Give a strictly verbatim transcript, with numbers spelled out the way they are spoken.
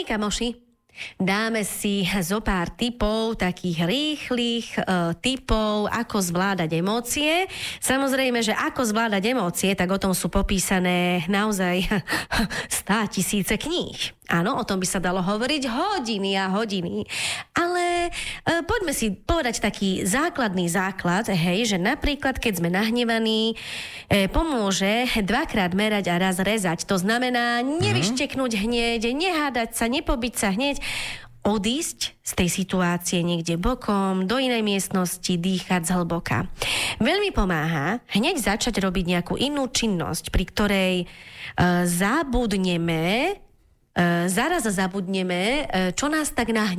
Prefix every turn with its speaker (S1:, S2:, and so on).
S1: Milí kamoši, dáme si zo pár tipov, takých rýchlych e, tipov, ako zvládať emócie. Samozrejme, že ako zvládať emócie, tak o tom sú popísané naozaj stá tisíce kníh. Áno, o tom by sa dalo hovoriť hodiny a hodiny. Ale e, poďme si povedať taký základný základ, hej, že napríklad, keď sme nahnevaní, e, pomôže dvakrát merať a raz rezať. To znamená nevyšteknúť hneď, nehádať sa, nepobiť sa hneď, odísť z tej situácie niekde bokom, do inej miestnosti, dýchať zhlboka. Veľmi pomáha hneď začať robiť nejakú inú činnosť, pri ktorej e, zabudneme, e, zaraz zabudneme, e, čo nás tak nahnevajú.